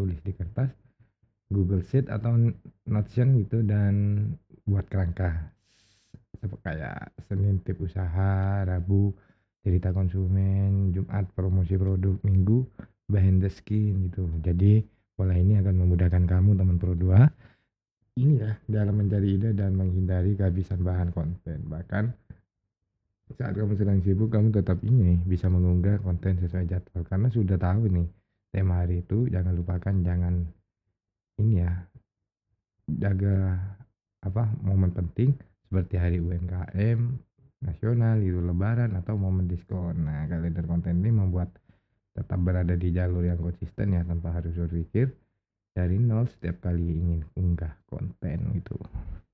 tulis di kertas, Google Sheet atau Notion gitu, dan buat kerangka kayak Senin tip usaha, Rabu cerita konsumen, Jumat promosi produk, Minggu behind the skin gitu. Jadi pola ini akan memudahkan kamu teman Pro 2 inilah dalam mencari ide dan menghindari kehabisan bahan konten. Bahkan saat kamu sedang sibuk, kamu tetap ini bisa mengunggah konten sesuai jadwal karena sudah tahu nih tema hari itu. Jangan lupakan, jangan ini ya, jaga momen penting seperti hari UMKM nasional gitu, lebaran atau momen diskon. Nah, kalender konten ini membuat tetap berada di jalur yang konsisten ya, tanpa harus berpikir dari nol setiap kali ingin unggah konten gitu.